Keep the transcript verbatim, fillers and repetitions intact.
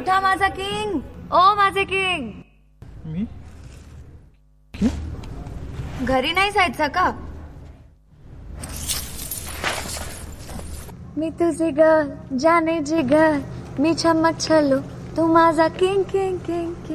उठा माझा किंग, ओ माझे किंग. मी घरी नाही जायचं का? मी तुझी ग जाने जिगर, मी चमक छलो, तू माझा किंग किंग किंग किंग.